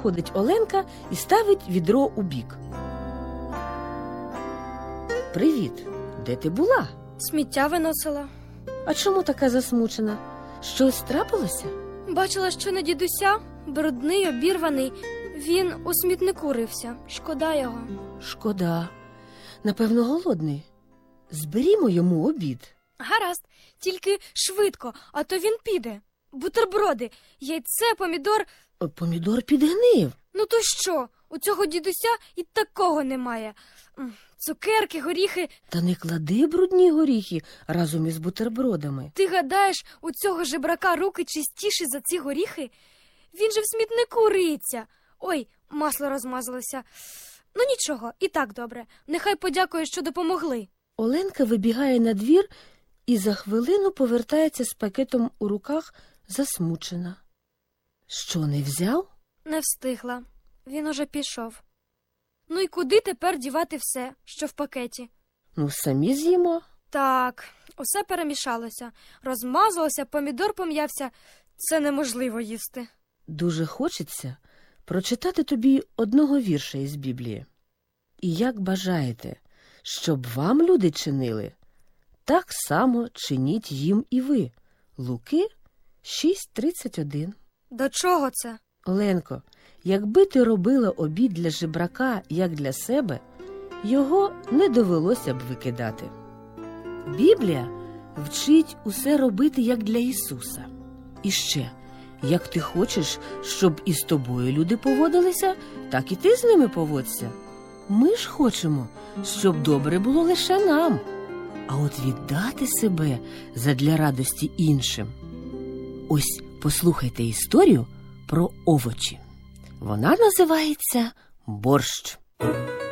приходить Оленка і ставить відро у бік. «Привіт! Де ти була? Сміття виносила. А чому така засмучена? Щось трапилося?» Бачила, що на дідуся брудний, обірваний. Він у смітнику рився. Шкода його. «Шкода. Напевно, голодний. Зберімо йому обід». Гаразд, тільки швидко, а то він піде. Бутерброди, яйце, помідор. Помідор підгнив. Ну то що? У цього дідуся і такого немає. Цукерки, горіхи. Та не клади брудні горіхи разом із бутербродами. Ти гадаєш, у цього жебрака руки чистіші за ці горіхи? Він же в смітнику риється. Ой, масло розмазалося. Ну нічого, і так добре. Нехай подякує, що допомогли. Оленка вибігає на двір і за хвилину повертається з пакетом у руках, засмучена. Що, не взяв? Не встигла. Він уже пішов. Ну і куди тепер дівати все, що в пакеті? Ну, самі з'їмо. Так, усе перемішалося. Розмазалося, помідор пом'явся. Це неможливо їсти. Дуже хочеться прочитати тобі одного вірша із Біблії. І як бажаєте, щоб вам люди чинили, так само чиніть їм і ви. Луки 6:31. До чого це? Оленко, якби ти робила обід для жебрака, як для себе, його не довелося б викидати. Біблія вчить усе робити, як для Ісуса. І ще, як ти хочеш, щоб із тобою люди поводилися, так і ти з ними поводься. Ми ж хочемо, щоб добре було лише нам, а от віддати себе задля радості іншим. Ось послухайте історію про овочі. Вона називається «Борщ».